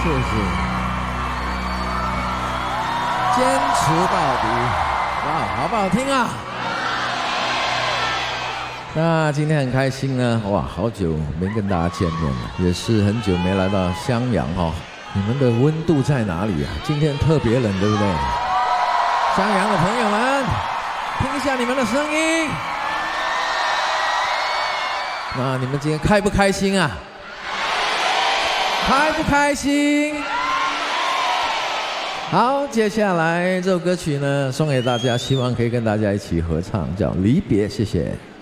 谢谢，坚持到底，哇，好不好听啊？那今天很开心呢，哇，好久没跟大家见面了，也是很久没来到襄阳哦。你们的温度在哪里啊？今天特别冷，对不对？襄阳的朋友们，听一下你们的声音。那你们今天开不开心啊？开不开心？好，接下来这首歌曲呢，送给大家，希望可以跟大家一起合唱，叫《离别》，谢谢。